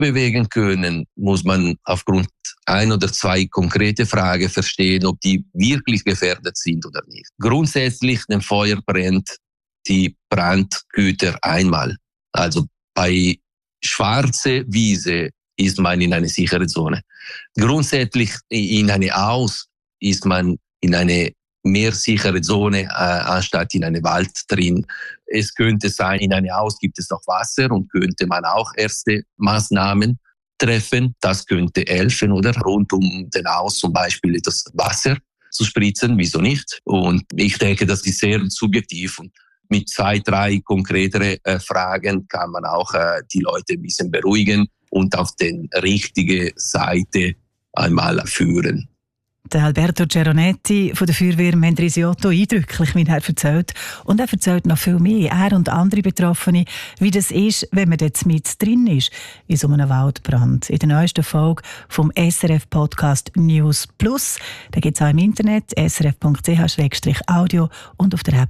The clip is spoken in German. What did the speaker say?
bewegen können, muss man aufgrund ein oder zwei konkrete Fragen verstehen, ob die wirklich gefährdet sind oder nicht. Grundsätzlich, ein Feuer brennt die Brandgüter einmal. Also bei schwarze Wiese ist man in eine sichere Zone. Grundsätzlich in eine Aus ist man in eine mehr sichere Zone anstatt in einem Wald drin. Es könnte sein, in einem Haus gibt es noch Wasser und könnte man auch erste Maßnahmen treffen. Das könnte helfen, oder? Rund um den Haus zum Beispiel das Wasser zu spritzen, wieso nicht? Und ich denke, das ist sehr subjektiv und mit 2, 3 konkretere Fragen kann man auch die Leute ein bisschen beruhigen und auf die richtige Seite einmal führen. Der Alberto Ceronetti von der Feuerwehr Mendrisiotto, eindrücklich, wie er erzählt. Und er erzählt noch viel mehr, er und andere Betroffene, wie das ist, wenn man dort mit drin ist, in so einem Waldbrand. In der neuesten Folge vom SRF-Podcast News Plus. Da gibt es auch im Internet, srf.ch/audio und auf der App